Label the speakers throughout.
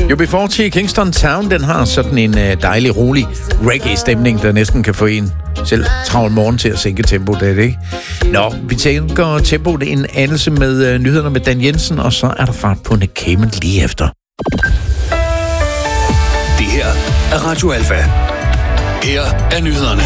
Speaker 1: UB40 Kingston Town, den har sådan en dejlig, rolig reggae-stemning, der næsten kan få en selv travl morgen til at sænke tempoet, det ikke? Nå, vi tænker tempoet en anelse med nyhederne med Dan Jensen, og så er der fart på Nick Cayman lige efter.
Speaker 2: Det her er Radio Alfa. Her er nyhederne.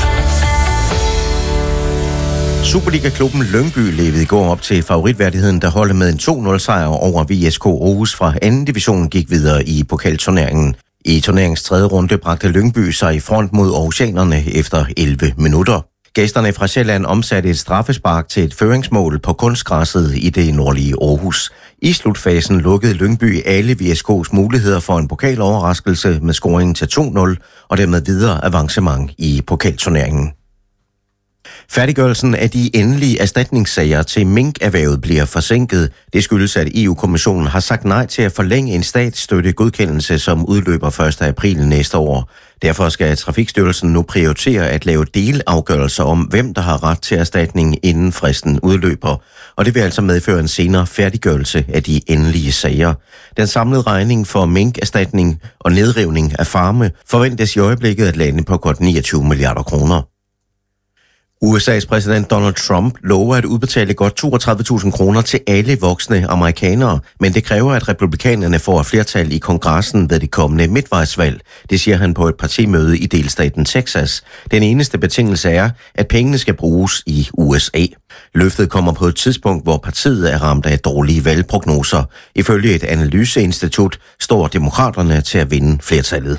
Speaker 3: Superliga-klubben Lyngby levede i går op til favoritværdigheden, der holdt med en 2-0-sejr over VSK Aarhus fra 2. division gik videre i pokalturneringen. I turneringens 3. runde bragte Lyngby sig i front mod aarhusianerne efter 11 minutter. Gæsterne fra Sjælland omsatte et straffespark til et føringsmål på kunstgræsset i det nordlige Aarhus. I slutfasen lukkede Lyngby alle VSK's muligheder for en pokaloverraskelse med scoringen til 2-0 og dermed videre avancement i pokalturneringen. Færdiggørelsen af de endelige erstatningssager til minkerhvervet bliver forsinket. Det skyldes, at EU-kommissionen har sagt nej til at forlænge en statsstøttegodkendelse, som udløber 1. april næste år. Derfor skal Trafikstyrelsen nu prioritere at lave delafgørelser om, hvem der har ret til erstatning, inden fristen udløber. Og det vil altså medføre en senere færdiggørelse af de endelige sager. Den samlede regning for minkerstatning og nedrivning af farme forventes i øjeblikket at lande på godt 29 milliarder kroner. USA's præsident Donald Trump lover at udbetale godt 32.000 kroner til alle voksne amerikanere, men det kræver, at republikanerne får et flertal i kongressen ved det kommende midtvejsvalg. Det siger han på et partimøde i delstaten Texas. Den eneste betingelse er, at pengene skal bruges i USA. Løftet kommer på et tidspunkt, hvor partiet er ramt af dårlige valgprognoser. Ifølge et analyseinstitut står demokraterne til at vinde flertallet.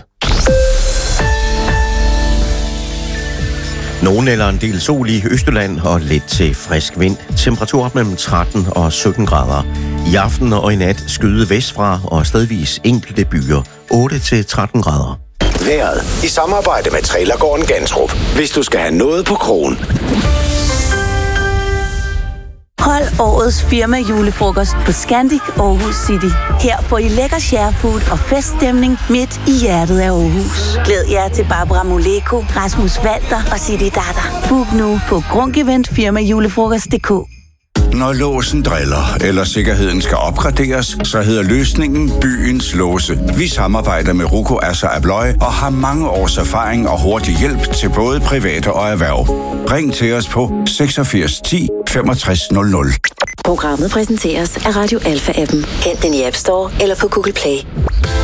Speaker 3: Nogen eller en del sol i Østjylland og lidt til frisk vind. Temperatur mellem 13 og 17 grader. I aften og i nat skyde vestfra og stedvis enkelte byer 8-13 grader.
Speaker 2: Vejret i samarbejde med Trailergården Gantrup. Hvis du skal have noget på krogen.
Speaker 4: Hold årets firma julefrokost på Scandic Aarhus City. Her får I lækker sharefood og feststemning midt i hjertet af Aarhus. Glæd jer til Barbara Moleko, Rasmus Walter og Sidi Datter. Book nu på grunkevent-firmajulefrokost.dk.
Speaker 5: Når låsen driller, eller sikkerheden skal opgraderes, så hedder løsningen Byens Låse. Vi samarbejder med Ruko Asser Abloy og har mange års erfaring og hurtig hjælp til både private og erhverv. Ring til os på 86 10 65 00.
Speaker 6: Programmet præsenteres af Radio Alfa-appen. Hent den i App Store eller på Google Play.